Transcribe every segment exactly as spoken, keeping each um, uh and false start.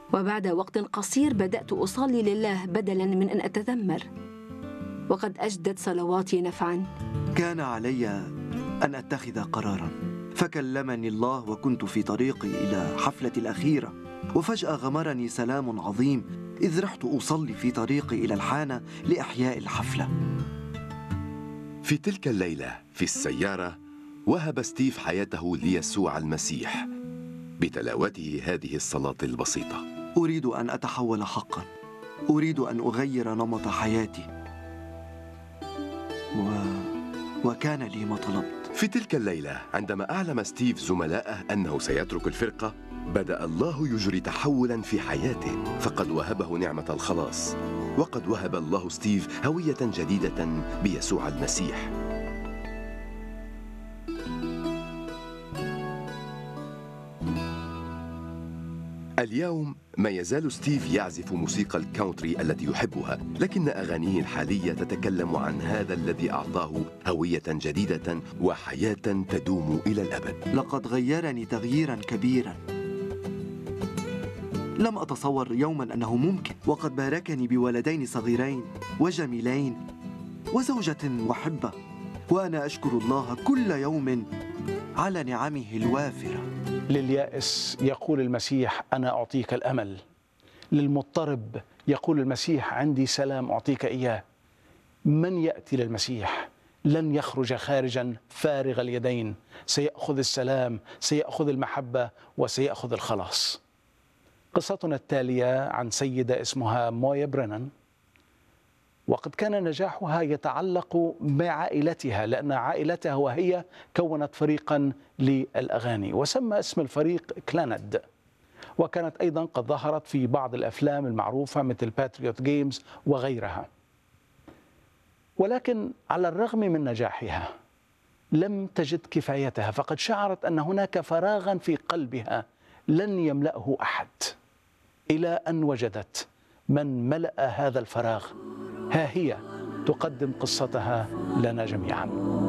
وبعد وقت قصير بدأت أصلي لله بدلاً من أن أتذمر، وقد أجدت صلواتي نفعاً. كان علي أن أتخذ قراراً، فكلمني الله وكنت في طريقي إلى حفلتي الأخيرة، وفجأة غمرني سلام عظيم إذ رحت أصلي في طريقي إلى الحانة لإحياء الحفلة. في تلك الليلة في السيارة وهب ستيف حياته ليسوع المسيح بتلاوته هذه الصلاة البسيطة: أريد أن أتحول حقا، أريد أن أغير نمط حياتي، و... وكان لي ما طلبت. في تلك الليلة عندما أعلم ستيف زملائه أنه سيترك الفرقة، بدأ الله يجري تحولا في حياته، فقد وهبه نعمة الخلاص، وقد وهب الله ستيف هوية جديدة بيسوع المسيح. اليوم ما يزال ستيف يعزف موسيقى الكاونتري التي يحبها، لكن أغانيه الحالية تتكلم عن هذا الذي أعطاه هوية جديدة وحياة تدوم إلى الأبد. لقد غيرني تغييرا كبيرا لم أتصور يوما أنه ممكن، وقد باركني بولدين صغيرين وجميلين وزوجة محبة، وأنا أشكر الله كل يوم على نعمه الوافرة. لليائس يقول المسيح: أنا أعطيك الأمل. للمضطرب يقول المسيح: عندي سلام أعطيك إياه. من يأتي للمسيح لن يخرج خارجا فارغ اليدين، سيأخذ السلام، سيأخذ المحبة، وسيأخذ الخلاص. قصتنا التالية عن سيدة اسمها مويا برينان، وقد كان نجاحها يتعلق بعائلتها، لأن عائلتها وهي كونت فريقا للأغاني وسمى اسم الفريق كلاند، وكانت أيضا قد ظهرت في بعض الأفلام المعروفة مثل باتريوت جيمز وغيرها. ولكن على الرغم من نجاحها لم تجد كفايتها، فقد شعرت أن هناك فراغا في قلبها لن يملأه أحد، إلى أن وجدت من ملأ هذا الفراغ. ها هي تقدم قصتها لنا جميعا.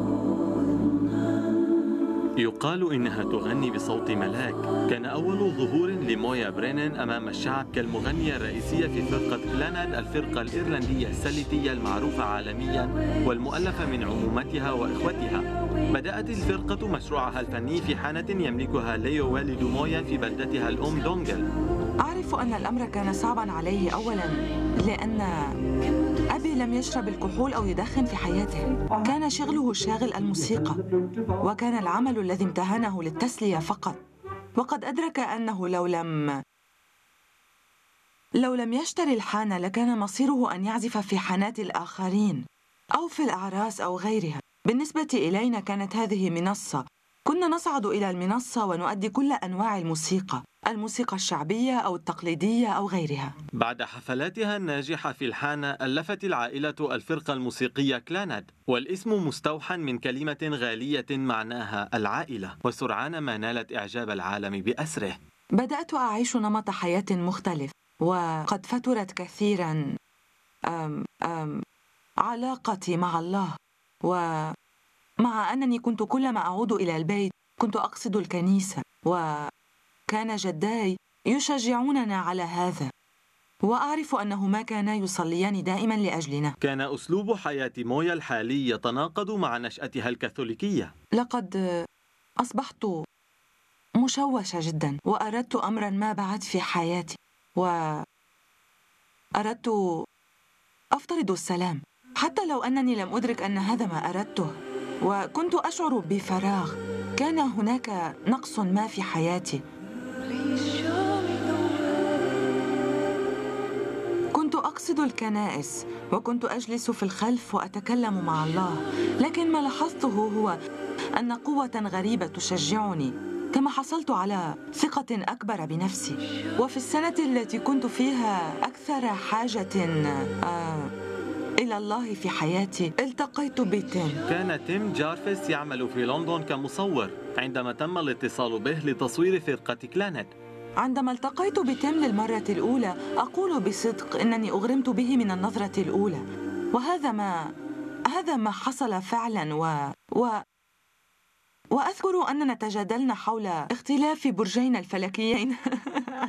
يقال إنها تغني بصوت ملاك. كان أول ظهور لمويا برينان أمام الشعب كالمغنية الرئيسية في فرقة كلاند، الفرقة الإيرلندية السليتية المعروفة عالميا والمؤلفة من عمومتها وإخوتها. بدأت الفرقة مشروعها الفني في حانة يملكها ليو والد مويا في بلدتها الأم دونغل. أعرف أن الأمر كان صعبا عليه أولا لأن أبي لم يشرب الكحول أو يدخن في حياته. كان شغله الشاغل الموسيقى، وكان العمل الذي امتهنه للتسلية فقط. وقد أدرك أنه لو لم لو لم يشتري الحانة لكان مصيره أن يعزف في حانات الآخرين أو في الأعراس أو غيرها. بالنسبة إلينا كانت هذه منصة، كنا نصعد إلى المنصة ونؤدي كل أنواع الموسيقى، الموسيقى الشعبية أو التقليدية أو غيرها. بعد حفلاتها الناجحة في الحانة ألفت العائلة الفرقة الموسيقية كلاند، والاسم مستوحى من كلمة غالية معناها العائلة، وسرعان ما نالت إعجاب العالم بأسره. بدأت أعيش نمط حياة مختلف، وقد فترت كثيرا أم أم علاقتي مع الله، ومع أنني كنت كلما أعود إلى البيت كنت أقصد الكنيسة، وكان جداي يشجعوننا على هذا، وأعرف أنهما كانا يصليان دائما لأجلنا. كان أسلوب حياة مويا الحالي يتناقض مع نشأتها الكاثوليكية. لقد أصبحت مشوشة جدا، وأردت أمرا ما بعد في حياتي، وأردت أفترض السلام، حتى لو أنني لم أدرك أن هذا ما أردته، وكنت أشعر بفراغ. كان هناك نقص ما في حياتي. كنت أقصد الكنائس، وكنت أجلس في الخلف وأتكلم مع الله، لكن ما لاحظته هو أن قوة غريبة تشجعني، كما حصلت على ثقة أكبر بنفسي. وفي السنة التي كنت فيها أكثر حاجة آه إلى الله في حياتي التقيت بتيم. كان تيم جارفيس يعمل في لندن كمصور عندما تم الاتصال به لتصوير فرقة كلاند. عندما التقيت بتيم للمرة الأولى أقول بصدق إنني أغرمت به من النظرة الأولى، وهذا ما هذا ما حصل فعلا. و... و... وأذكر أننا تجادلنا حول اختلاف برجينا الفلكيين